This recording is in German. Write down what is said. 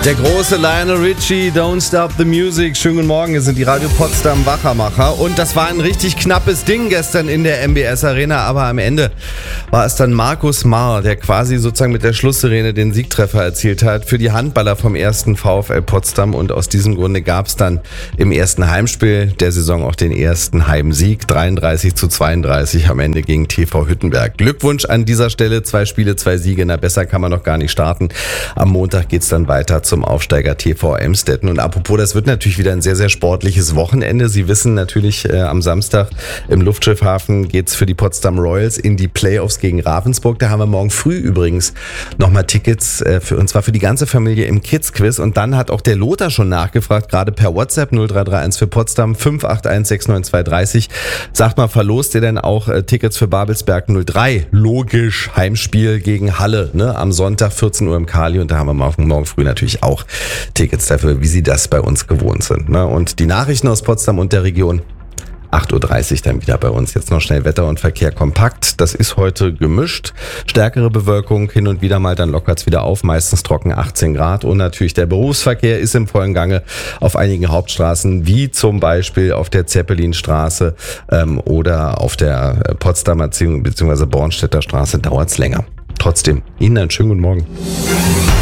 Der große Lionel Richie, Don't Stop the Music. Schönen guten Morgen, hier sind die Radio Potsdam Wachermacher. Und das war ein richtig knappes Ding gestern in der MBS Arena, aber am Ende war es dann Markus Marr, der quasi sozusagen mit der Schlusssirene den Siegtreffer erzielt hat für die Handballer vom ersten VfL Potsdam. Und aus diesem Grunde gab es dann im ersten Heimspiel der Saison auch den ersten Heimsieg. 33:32 am Ende gegen TV Hüttenberg. Glückwunsch an dieser Stelle, 2 Spiele, 2 Siege. Na, besser kann man noch gar nicht starten. Am Montag geht's dann weiter zum Aufsteiger TV Emstetten. Und apropos, das wird natürlich wieder ein sehr, sehr sportliches Wochenende. Sie wissen natürlich, am Samstag im Luftschiffhafen geht's für die Potsdam Royals in die Playoffs gegen Ravensburg. Da haben wir morgen früh übrigens nochmal Tickets und zwar für die ganze Familie im Kids-Quiz. Und dann hat auch der Lothar schon nachgefragt, gerade per WhatsApp 0331 für Potsdam 581 69230. Sagt mal, verlost ihr denn auch Tickets für Babelsberg 03? Logisch, Heimspiel gegen Halle, ne? Am Sonntag 14 Uhr im Kali. Und da haben wir morgen früh natürlich auch Tickets dafür, wie Sie das bei uns gewohnt sind, ne? Und die Nachrichten aus Potsdam und der Region 8:30 Uhr dann wieder bei uns. Jetzt noch schnell Wetter und Verkehr kompakt. Das ist heute gemischt. Stärkere Bewölkung, hin und wieder mal, dann lockert's wieder auf. Meistens trocken, 18 Grad. Und natürlich der Berufsverkehr ist im vollen Gange auf einigen Hauptstraßen, wie zum Beispiel auf der Zeppelinstraße oder auf der Potsdamer bzw. Bornstedter Straße dauert's länger. Trotzdem, Ihnen einen schönen guten Morgen.